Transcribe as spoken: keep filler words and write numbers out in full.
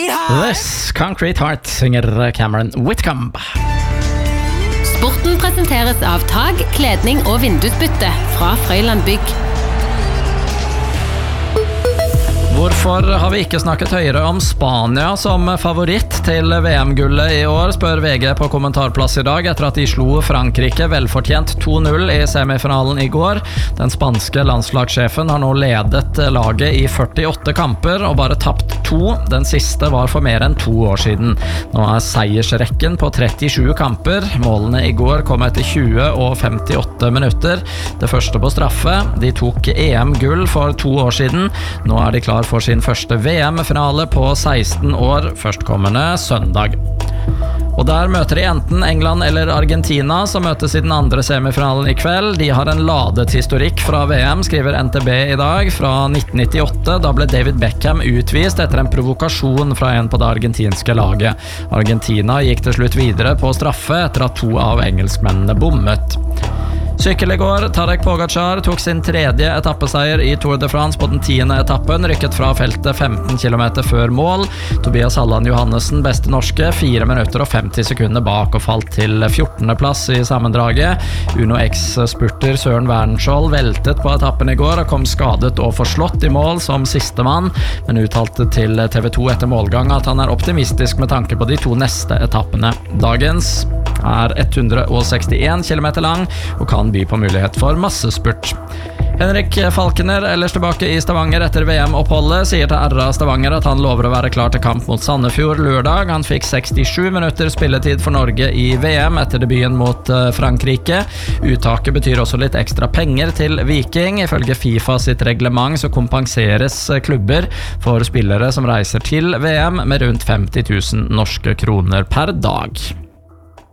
This Concrete Heart synger Cameron Whitcomb. Sporten presenteres av Tag, kledning og vindusbytte fra Frøyland Bygg. Hvorfor har vi ikke snakket høyere om Spania som favoritt til V M-gullet i år, spør V G på kommentarplass i dag, etter at de slo Frankrike velfortjent to null i semifinalen i går. Den spanske landslagssjefen har nå ledet laget i førtiåtte kamper og bare tapt to. Den siste var for mer enn to år siden. Nå er seiersrekken på trettisju kamper. Målene i går kom etter tjue og femtiåtte minutter. Det første på straffe. De tok E M-gull for to år siden. Nå er de klar for sin første V M-finale på seksten år, førstkommende søndag. Og der møter de enten England eller Argentina, som møtes i den andre semifinalen i kveld. De har en ladet historikk fra V M, skriver N T B i dag, fra nitten nittiåtte. Da ble David Beckham utvist etter en provokasjon fra en på det argentinske laget. Argentina gikk til slutt videre på straffe etter at to av engelskmennene bommet. Sykkel i går, Tadej Pogacar tok sin tredje etappeseier i Tour de France på den tiende etappen, rykket fra feltet femten kilometer før mål. Tobias Halland Johannessen, beste norske, fire minutter og femti sekunder bak og falt til fjortende plass i sammendraget. Uno X-spurter Søren Wernskjold veltet på etappen i går og kom skadet og forslått i mål som siste mann, men uttalte til T V to etter målgang at han er optimistisk med tanke på de to neste etappene. Dagens er hundre og sekstien kilometer lang og kan by på mulighet for massespurt. Henrik Falkener, ellers tilbake i Stavanger etter V M-oppholdet, sier til R A Stavanger at han lover å være klar til kamp mot Sandefjord lørdag. Han fikk sekstisju minutter spilletid for Norge i V M etter debuten mot Frankrike. Uttaket betyr også litt ekstra penger til Viking. Ifølge FIFA sitt reglement så kompenseres klubber for spillere som reiser til V M med rundt femti tusen norske kroner per dag.